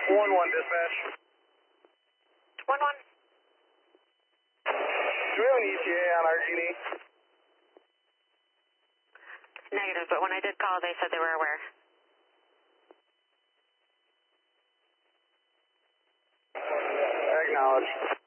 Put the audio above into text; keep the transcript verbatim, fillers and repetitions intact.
one one dispatch. one one. Do we have an E T A on our Genie? Negative, but when I did call, they said they were aware. Acknowledge.